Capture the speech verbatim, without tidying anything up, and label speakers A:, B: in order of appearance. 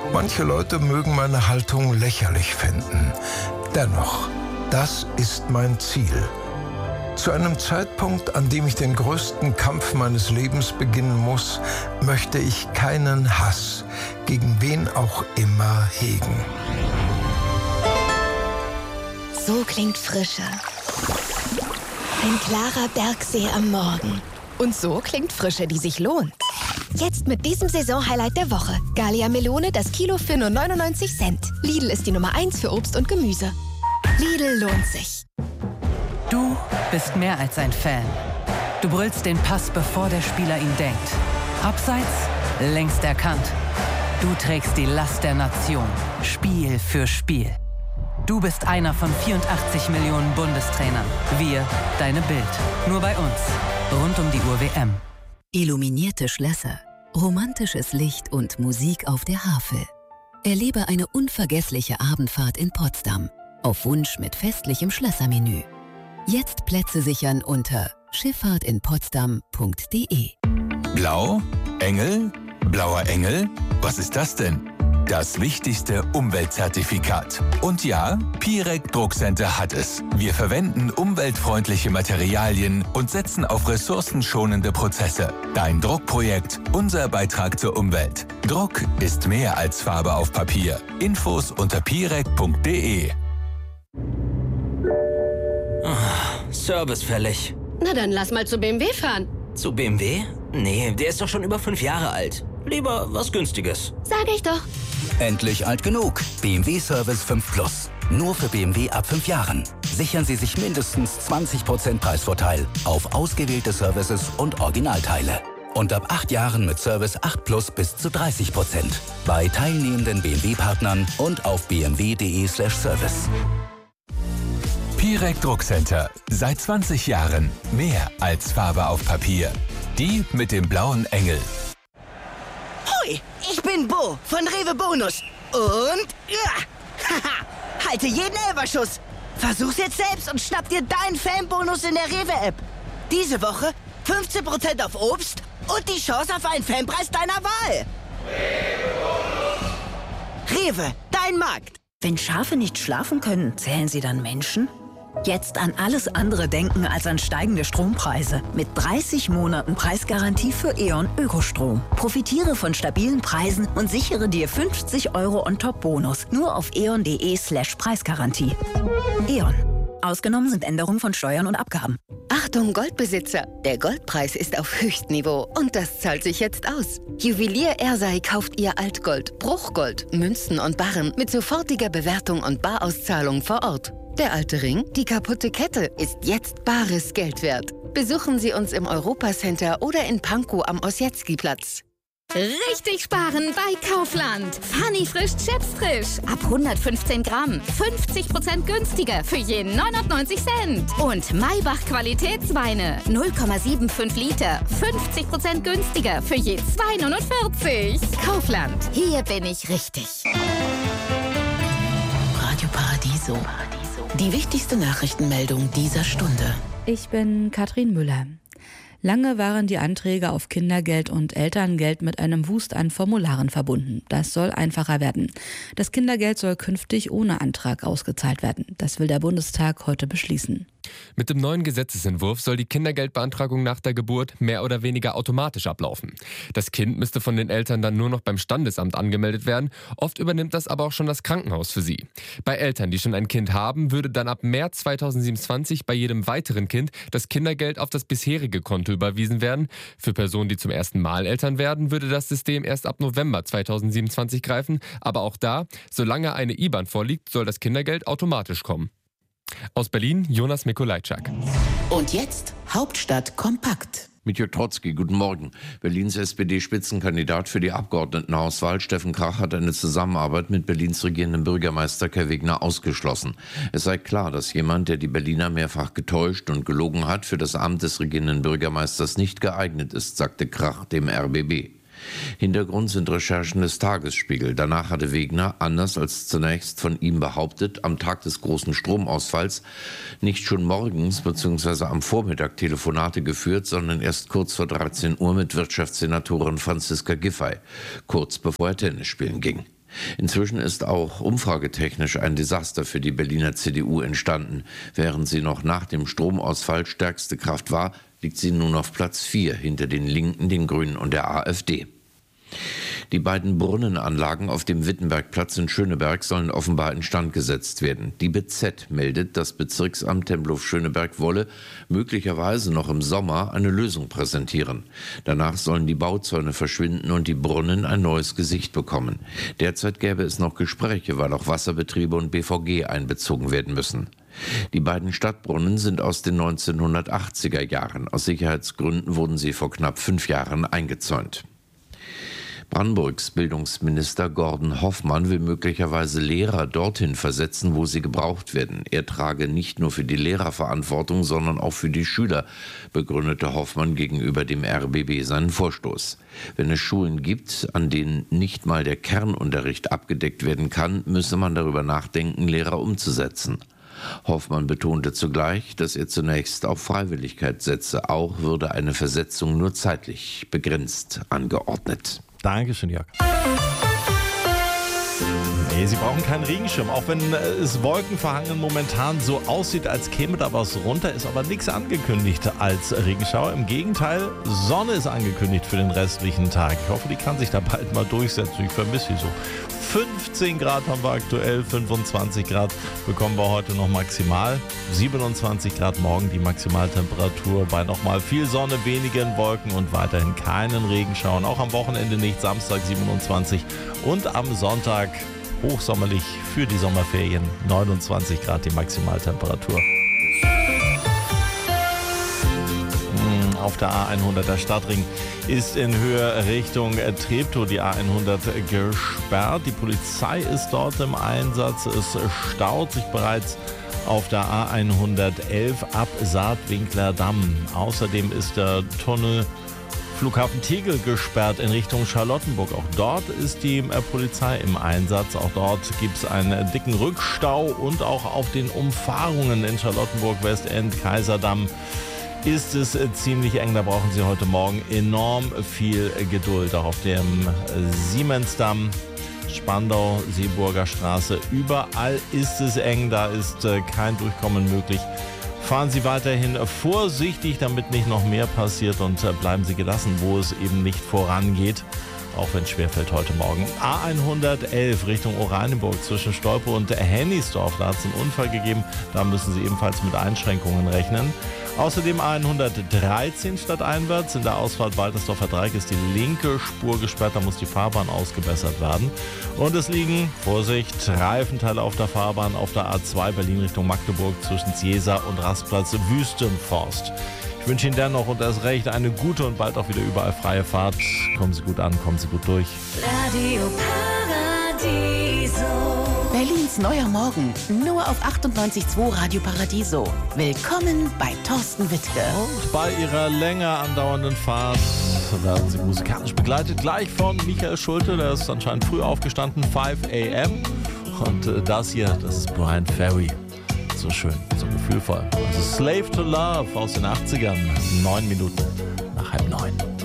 A: Manche Leute mögen meine Haltung lächerlich finden. Dennoch, das ist mein Ziel. Zu einem Zeitpunkt, an dem ich den größten Kampf meines Lebens beginnen muss, möchte ich keinen Hass gegen wen auch immer hegen.
B: So klingt Frische. Ein klarer Bergsee am Morgen. Und so klingt Frische, die sich lohnt. Jetzt mit diesem Saisonhighlight der Woche. Gallia Melone, das Kilo für nur neunundneunzig Cent. Lidl ist die Nummer eins für Obst und Gemüse. Lidl lohnt sich.
C: Du bist mehr als ein Fan. Du brüllst den Pass, bevor der Spieler ihn denkt. Abseits, längst erkannt. Du trägst die Last der Nation, Spiel für Spiel. Du bist einer von vierundachtzig Millionen Bundestrainern. Wir, deine Bild. Nur bei uns. Rund um die Uhr W M.
D: Illuminierte Schlösser, romantisches Licht und Musik auf der Havel. Erlebe eine unvergessliche Abendfahrt in Potsdam. Auf Wunsch mit festlichem Schlössermenü. Jetzt Plätze sichern unter schifffahrt in potsdam punkt de.
E: Blau? Engel? Blauer Engel? Was ist das denn? Das wichtigste Umweltzertifikat. Und ja, Pirec Druckcenter hat es. Wir verwenden umweltfreundliche Materialien und setzen auf ressourcenschonende Prozesse. Dein Druckprojekt, unser Beitrag zur Umwelt. Druck ist mehr als Farbe auf Papier. Infos unter pirec punkt de.
F: Oh, Service fällig.
G: Na dann lass mal zu B M W fahren.
F: Zu B M W? Nee, der ist doch schon über fünf Jahre alt. Lieber was Günstiges.
G: Sag ich doch.
H: Endlich alt genug. B M W Service fünf Plus. Nur für B M W ab fünf Jahren. Sichern Sie sich mindestens zwanzig Prozent Preisvorteil auf ausgewählte Services und Originalteile. Und ab acht Jahren mit Service acht Plus bis zu dreißig Prozent. Bei teilnehmenden B M W-Partnern und auf b m w punkt de slash service.
E: Pirec Druckcenter. Seit zwanzig Jahren mehr als Farbe auf Papier. Die mit dem blauen Engel.
I: Hoi, ich bin Bo von Rewe Bonus. Und ja, haha, halte jeden Elferschuss. Versuch's jetzt selbst und schnapp dir deinen Fanbonus in der Rewe-App. Diese Woche fünfzehn Prozent auf Obst und die Chance auf einen Fanpreis deiner Wahl. Rewe, dein Markt.
J: Wenn Schafe nicht schlafen können, zählen sie dann Menschen? Jetzt an alles andere denken als an steigende Strompreise. Mit dreißig Monaten Preisgarantie für E.ON Ökostrom. Profitiere von stabilen Preisen und sichere dir fünfzig Euro On-Top-Bonus. Nur auf eon.de slash Preisgarantie. E.ON. Ausgenommen sind Änderungen von Steuern und Abgaben.
B: Achtung Goldbesitzer, der Goldpreis ist auf Höchstniveau und das zahlt sich jetzt aus. Juwelier Ersei kauft ihr Altgold, Bruchgold, Münzen und Barren mit sofortiger Bewertung und Barauszahlung vor Ort. Der alte Ring, die kaputte Kette, ist jetzt bares Geld wert. Besuchen Sie uns im Europacenter oder in Pankow am Ossietzky-Platz.
K: Richtig sparen bei Kaufland. Funny frisch, Chips frisch. Ab hundertfünfzehn Gramm. fünfzig Prozent günstiger für jeden neunundneunzig Cent. Und Maybach Qualitätsweine. null Komma fünfundsiebzig Liter. fünfzig Prozent günstiger für je zwei neunundvierzig. Kaufland. Hier bin ich richtig.
D: Radio Paradiso. Die wichtigste Nachrichtenmeldung dieser Stunde.
L: Ich bin Katrin Müller. Lange waren die Anträge auf Kindergeld und Elterngeld mit einem Wust an Formularen verbunden. Das soll einfacher werden. Das Kindergeld soll künftig ohne Antrag ausgezahlt werden. Das will der Bundestag heute beschließen.
M: Mit dem neuen Gesetzesentwurf soll die Kindergeldbeantragung nach der Geburt mehr oder weniger automatisch ablaufen. Das Kind müsste von den Eltern dann nur noch beim Standesamt angemeldet werden. Oft übernimmt das aber auch schon das Krankenhaus für sie. Bei Eltern, die schon ein Kind haben, würde dann ab März zweitausendsiebenundzwanzig bei jedem weiteren Kind das Kindergeld auf das bisherige Konto überwiesen werden. Für Personen, die zum ersten Mal Eltern werden, würde das System erst ab November zweitausendsiebenundzwanzig greifen. Aber auch da, solange eine I B A N vorliegt, soll das Kindergeld automatisch kommen. Aus Berlin, Jonas Mikolajczak.
D: Und jetzt Hauptstadt kompakt.
N: Mit Jörg Trotzki, guten Morgen. Berlins S P D-Spitzenkandidat für die Abgeordnetenhauswahl Steffen Krach hat eine Zusammenarbeit mit Berlins regierendem Bürgermeister Kai Wegner ausgeschlossen. Es sei klar, dass jemand, der die Berliner mehrfach getäuscht und gelogen hat, für das Amt des regierenden Bürgermeisters nicht geeignet ist, sagte Krach dem R B B. Hintergrund sind Recherchen des Tagesspiegel. Danach hatte Wegner, anders als zunächst von ihm behauptet, am Tag des großen Stromausfalls nicht schon morgens bzw. am Vormittag Telefonate geführt, sondern erst kurz vor dreizehn Uhr mit Wirtschaftssenatorin Franziska Giffey, kurz bevor er Tennis spielen ging. Inzwischen ist auch umfragetechnisch ein Desaster für die Berliner C D U entstanden. Während sie noch nach dem Stromausfall stärkste Kraft war, liegt sie nun auf Platz vier hinter den Linken, den Grünen und der AfD. Die beiden Brunnenanlagen auf dem Wittenbergplatz in Schöneberg sollen offenbar instand gesetzt werden. Die B Z meldet, das Bezirksamt Tempelhof-Schöneberg wolle möglicherweise noch im Sommer eine Lösung präsentieren. Danach sollen die Bauzäune verschwinden und die Brunnen ein neues Gesicht bekommen. Derzeit gäbe es noch Gespräche, weil auch Wasserbetriebe und B V G einbezogen werden müssen. Die beiden Stadtbrunnen sind aus den neunzehnhundertachtziger Jahren. Aus Sicherheitsgründen wurden sie vor knapp fünf Jahren eingezäunt. Brandenburgs Bildungsminister Gordon Hoffmann will möglicherweise Lehrer dorthin versetzen, wo sie gebraucht werden. Er trage nicht nur für die Lehrer Verantwortung, sondern auch für die Schüler, begründete Hoffmann gegenüber dem R B B seinen Vorstoß. Wenn es Schulen gibt, an denen nicht mal der Kernunterricht abgedeckt werden kann, müsse man darüber nachdenken, Lehrer umzusetzen. Hoffmann betonte zugleich, dass er zunächst auf Freiwilligkeit setze. Auch würde eine Versetzung nur zeitlich begrenzt angeordnet.
O: Dankeschön, Jörg. Nee, Sie brauchen keinen Regenschirm, auch wenn es wolkenverhangen momentan so aussieht, als käme da was runter, ist aber nichts angekündigt als Regenschauer. Im Gegenteil, Sonne ist angekündigt für den restlichen Tag. Ich hoffe, die kann sich da bald mal durchsetzen. Ich vermisse sie so. fünfzehn Grad haben wir aktuell, fünfundzwanzig Grad bekommen wir heute noch maximal. siebenundzwanzig Grad morgen die Maximaltemperatur bei nochmal viel Sonne, wenigen Wolken und weiterhin keinen Regenschauern. Auch am Wochenende nicht, Samstag siebenundzwanzig und am Sonntag hochsommerlich für die Sommerferien, neunundzwanzig Grad die Maximaltemperatur. Auf der A hundert, der Stadtring, ist in Höhe Richtung Treptow die A hundert gesperrt. Die Polizei ist dort im Einsatz. Es staut sich bereits auf der A hundertelf ab Saatwinkler Damm. Außerdem ist der Tunnel Flughafen Tegel gesperrt in Richtung Charlottenburg. Auch dort ist die Polizei im Einsatz. Auch dort gibt es einen dicken Rückstau und auch auf den Umfahrungen in Charlottenburg, Westend, Kaiserdamm ist es ziemlich eng. Da brauchen Sie heute Morgen enorm viel Geduld. Auch auf dem Siemensdamm, Spandau, Seeburger Straße, überall ist es eng. Da ist kein Durchkommen möglich. Fahren Sie weiterhin vorsichtig, damit nicht noch mehr passiert, und bleiben Sie gelassen, wo es eben nicht vorangeht. Auch wenn es schwerfällt heute Morgen. A hundertelf Richtung Oranienburg zwischen Stolpe und Hennigsdorf. Da hat es einen Unfall gegeben. Da müssen Sie ebenfalls mit Einschränkungen rechnen. Außerdem A hundertdreizehn stadteinwärts. In der Ausfahrt Waltersdorfer Dreieck ist die linke Spur gesperrt. Da muss die Fahrbahn ausgebessert werden. Und es liegen, Vorsicht, Reifenteile auf der Fahrbahn auf der A zwei Berlin Richtung Magdeburg zwischen Ziesa und Rastplatz Wüstenforst. Ich wünsche Ihnen dennoch und erst recht eine gute und bald auch wieder überall freie Fahrt. Kommen Sie gut an, kommen Sie gut durch.
P: Radio Paradiso. Berlins neuer Morgen. Nur auf achtundneunzig Komma zwei Radio Paradiso. Willkommen bei Thorsten Wittke.
O: Und bei Ihrer länger andauernden Fahrt werden Sie musikalisch begleitet. Gleich von Michael Schulte, der ist anscheinend früh aufgestanden, fünf a m Und das hier, das ist Brian Ferry. So schön, so gefühlvoll. Also Slave to Love aus den achtzigern, neun Minuten nach halb neun.